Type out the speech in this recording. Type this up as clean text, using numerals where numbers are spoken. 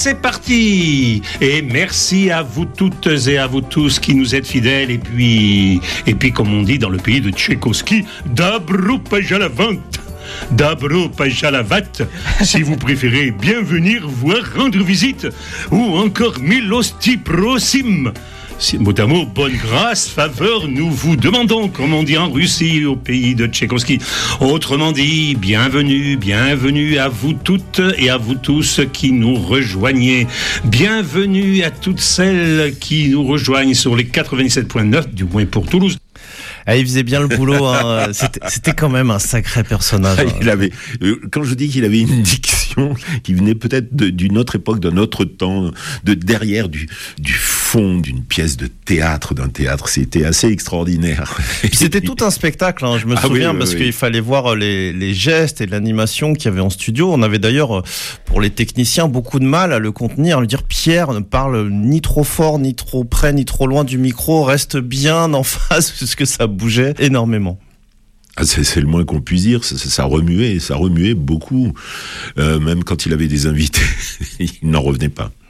C'est parti. Et merci à vous toutes et à vous tous qui nous êtes fidèles. Et puis comme on dit dans le pays de Tchaïkovski, Dabro Pajalavant. Dabro Pajalavat, si vous préférez bien venir voir rendre visite, ou encore Milosti Prosim. Mot à mot, bonne grâce, faveur, nous vous demandons, comme on dit en Russie, au pays de Tchaïkovski. Autrement dit, bienvenue à vous toutes et à vous tous qui nous rejoignez. Bienvenue à toutes celles qui nous rejoignent sur les 97.9, du moins pour Toulouse. Ah, il faisait bien le boulot, hein. C'était quand même un sacré personnage. Hein. Quand je dis qu'il avait une diction qui venait peut-être d'une autre époque, d'un autre temps, de derrière du fond d'une pièce de théâtre, c'était assez extraordinaire. Puis c'était tout un spectacle, hein. Je me souviens, parce qu'il fallait voir les gestes et l'animation qu'il y avait en studio. On avait d'ailleurs, pour les techniciens, beaucoup de mal à le contenir, à lui dire Pierre, ne parle ni trop fort, ni trop près, ni trop loin du micro, reste bien en face, parce que ça bougeait énormément. Ah, c'est le moins qu'on puisse dire, ça remuait beaucoup. Même quand il avait des invités, il n'en revenait pas.